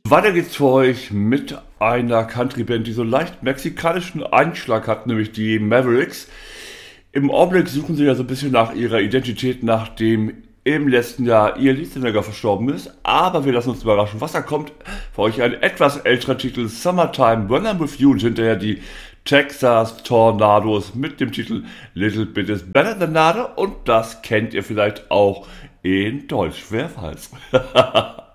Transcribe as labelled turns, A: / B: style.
A: Weiter geht's für euch mit einer Country-Band, die so leicht mexikanischen Einschlag hat, nämlich die Mavericks. Im Augenblick suchen sie ja so ein bisschen nach ihrer Identität, nachdem im letzten Jahr ihr Leadsänger verstorben ist. Aber wir lassen uns überraschen, was da kommt. Für euch ein etwas älterer Titel, Summertime When I'm With You, und hinterher die Texas Tornadoes mit dem Titel Little Bit is Better Than Nada. Und das kennt ihr vielleicht auch in Deutsch, wer weiß.